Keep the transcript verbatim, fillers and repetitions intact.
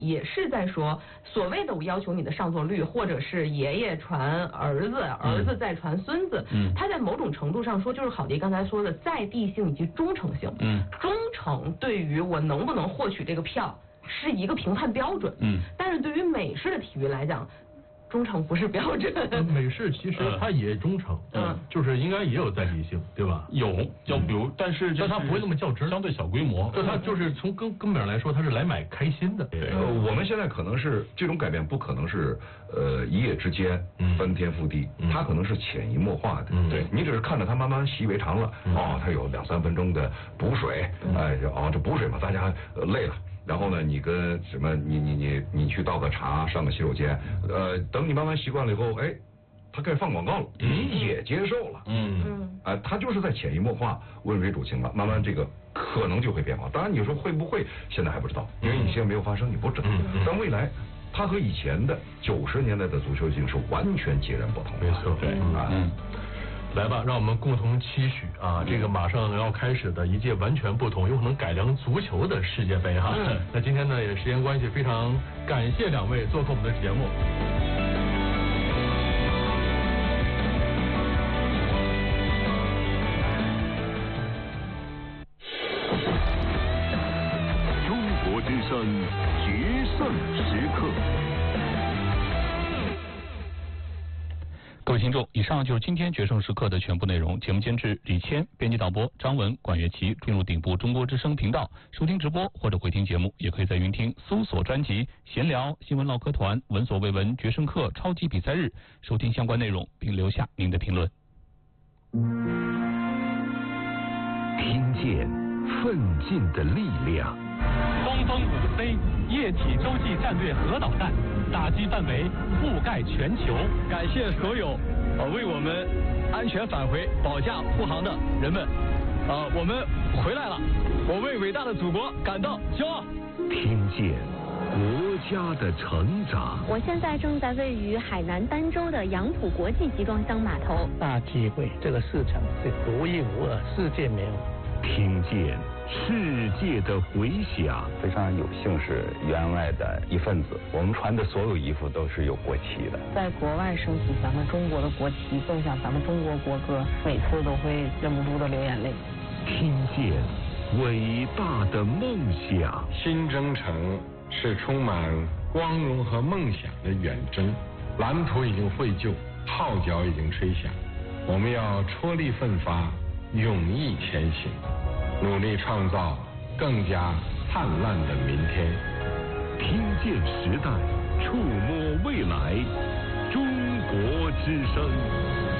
也是在说，所谓的我要求你的上座率，或者是爷爷传儿子，儿子再传孙子，嗯，他在某种程度上说，就是郝迪刚才说的在地性以及忠诚性，嗯，忠诚对于我能不能获取这个票是一个评判标准，嗯，但是对于美式的体育来讲，忠诚不是标准。 呃、美式其实它也忠诚，嗯，就是应该也有在地性，对吧？ 有，就比如，但是但它不会那么较真， 相对小规模。 但它就是从根根本上来说，它是来买开心的。 呃，我们现在可能是这种改变，不可能是呃一夜之间翻天覆地，它可能是潜移默化的。对，你只是看着它慢慢习以为常了，哦，它有两三分钟的补水，哎，哦，这补水嘛，大家累了。然后呢，你跟什么，你你你你去倒个茶，上个洗手间，呃，等你慢慢习惯了以后，哎，他开始放广告了，你也接受了，嗯嗯，啊、呃，他就是在潜移默化、温水煮青了，慢慢这个可能就会变化。当然，你说会不会，现在还不知道，因为你现在没有发生，你不知道。但未来，它和以前的九十年代的足球性是完全截然不同的。 没错， 对啊。嗯来吧，让我们共同期许啊，这个马上要开始的一届完全不同、有可能改良足球的世界杯哈。嗯、那今天呢，也时间关系，非常感谢两位做客我们的节目。 中国之声决胜时刻。 各位听众，以上就是今天决胜时刻的全部内容。节目监制李谦，编辑导播张文、管乐琪。进入顶部中国之声频道，收听直播或者回听节目，也可以在云听搜索专辑闲聊新闻唠嗑团闻所未闻决胜课超级比赛日，收听相关内容并留下您的评论。 听见奋进的力量。 东风五 C 液体洲际战略核导弹打击范围覆盖全球。 感谢所有呃为我们安全返回保驾护航的人们，呃，我们回来了，我为伟大的祖国感到骄傲。 听见国家的成长。 我现在正在位于海南儋州的杨浦国际集装箱码头。 大机会，这个市场是独一无二，世界没有。 听见世界的回响。 非常有幸是员外的一份子，我们穿的所有衣服都是有国旗的。 在国外升起咱们中国的国旗，奏响咱们中国国歌，每次都会忍不住的流眼泪。 听见伟大的梦想。 新征程是充满光荣和梦想的远征，蓝图已经绘就，号角已经吹响，我们要踔厉奋发，勇毅前行，努力创造更加灿烂的明天。 听见时代，触摸未来，中国之声。